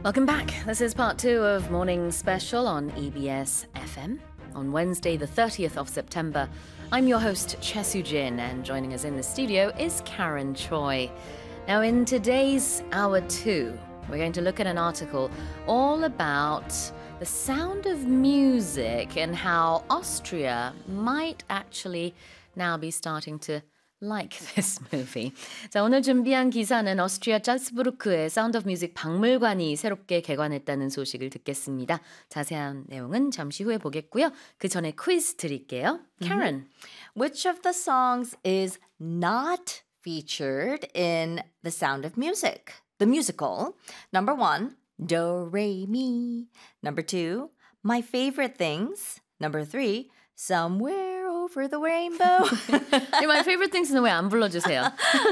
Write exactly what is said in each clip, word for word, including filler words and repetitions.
Welcome back. This is part two of Morning Special on E B S F M. On Wednesday, the thirtieth of September, I'm your host, Che Soo-jin, and joining us in the studio is Karen Choi. Now, in today's Hour two, we're going to look at an article all about the sound of music and how Austria might actually now be starting to like this movie. 자, 오늘 준비한 기사는 오스트리아 잘츠부르크의 사운드 오브 뮤직 박물관이 새롭게 개관했다는 소식을 듣겠습니다. 자세한 내용은 잠시 후에 보겠고요. 그 전에 퀴즈 드릴게요. Karen. Mm-hmm. Which of the songs is not featured in The Sound of Music, the musical? Number one, Do, Re, Mi. Number two, My Favorite Things. Number three, Somewhere Over the Rainbow. My favorite things는 왜 안 불러주세요?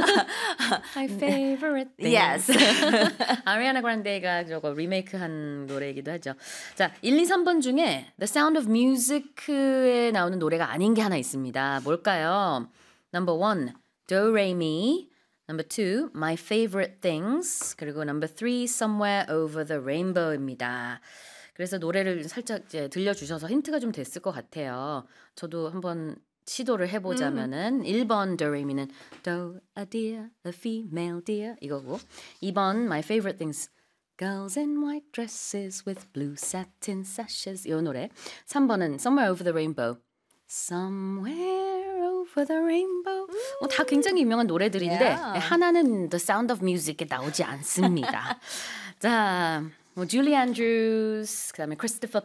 My favorite things. Yes. 아리아나 그란데가 저거 리메이크한 노래이기도 하죠. 자, 일, 이, 삼 번 중에 The Sound of Music에 나오는 노래가 아닌 게 하나 있습니다. 뭘까요? Number one, Do, Re, Mi. Number two, My Favorite Things. 그리고 number three, Somewhere Over the Rainbow입니다. 그래서 노래를 살짝 이제 들려주셔서 힌트가 좀 됐을 것 같아요. 저도 한번 시도를 해보자면은 음. 일 번 Do, Re, Mi는 Do, a deer, a female deer 이거고 이 번 My Favorite Things Girls in white dresses with blue satin sashes 이 노래 삼 번은 Somewhere Over the Rainbow Somewhere Over the Rainbow 어, 다 굉장히 유명한 노래들인데 yeah. 하나는 The Sound of Music에 나오지 않습니다. 자... 뭐 줄리 안드루스, 그다음에 크리스토퍼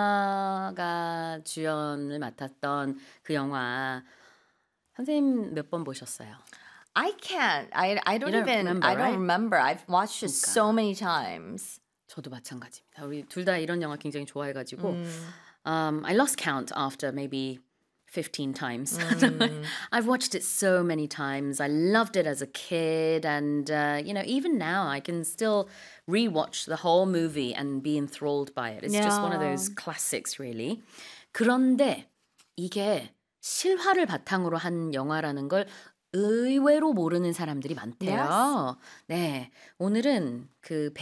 플러머가 주연을 맡았던 그 영화 선생님 몇 번 보셨어요? I can't. I I don't, You don't even. remember, I don't right? remember. I've watched it 그러니까. so many times. 저도 마찬가지입니다. 우리 둘 다 이런 영화 굉장히 좋아해가지고 음. um, I lost count after maybe fifteen times. 음. I've watched it so many times. I loved it as a kid, and uh, you know, even now I can still rewatch the whole movie and be enthralled by it. It's just one of those classics, really. 그런데 이게 실화를 바탕으로 한 영화라는 걸 의외로 모르는 사람들이 많대요. Yes. 네, 오늘은 그